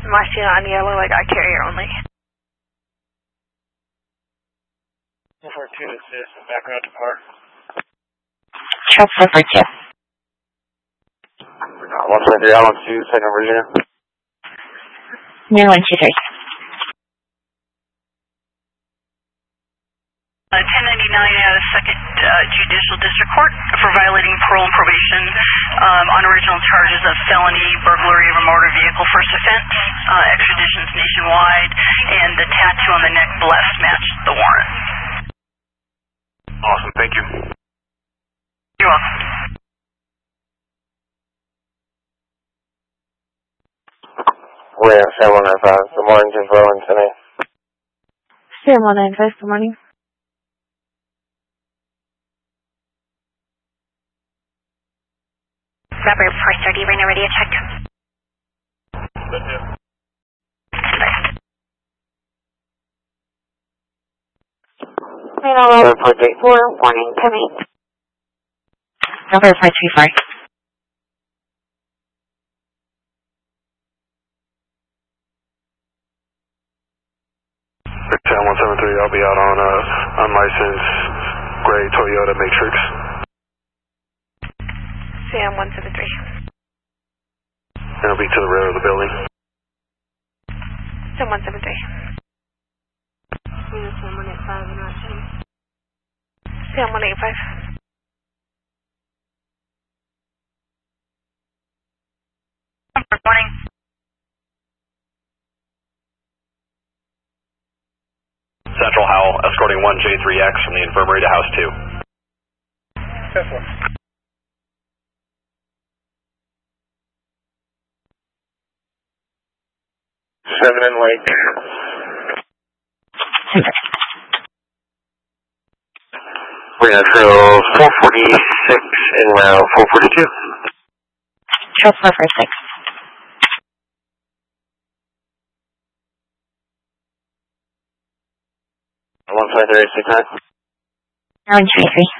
Marcia on yellow, I got carrier only. 442, assist, background depart. Charles 442. 173, Allen 2, second Virginia. Near 123. 1099 out of 2nd Judicial District Court for violating parole and probation on original charges of felony, burglary of a motor vehicle, first offense, extraditions nationwide, and the tattoo on the neck blessed matched the warrant. Awesome, thank you. You're welcome. William, Sam 195, good morning, just rolling today. Sam 195, good morning. Robert 430, right now ready to check. Good too. Robert 434, warning coming. Robert 434. Sam 173, I'll be out on unlicensed gray Toyota Matrix. Sam 173. It'll be to the rear of the building. Sam 173. Sam 185 in action. Sam 185. Good morning. Central Howell, escorting 1J3X from the infirmary to House 2. 10-4. Seven and Lake. We have 446 and route 442. Charles 446. One five three 69. 123.